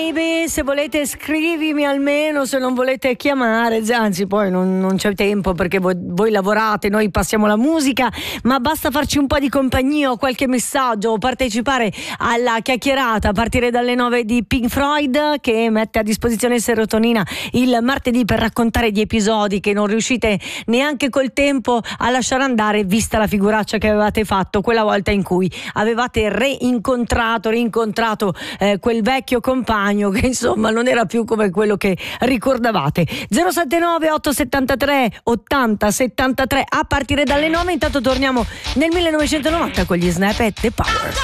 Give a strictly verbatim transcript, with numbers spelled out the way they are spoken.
Baby, se volete scrivimi almeno, se non volete chiamare, anzi poi non, non c'è tempo perché voi, voi lavorate, noi passiamo la musica, ma basta farci un po' di compagnia o qualche messaggio o partecipare alla chiacchierata a partire dalle nove di Pink Floyd, che mette a disposizione Serotonina il martedì per raccontare di episodi che non riuscite neanche col tempo a lasciare andare, vista la figuraccia che avevate fatto quella volta in cui avevate reincontrato, rincontrato eh, quel vecchio compagno che insomma non era più come quello che ricordavate. Zero sette nove otto sette tre ottanta settantatré a partire dalle nove. Intanto torniamo nel millenovecentonovanta con gli Snap e The Power.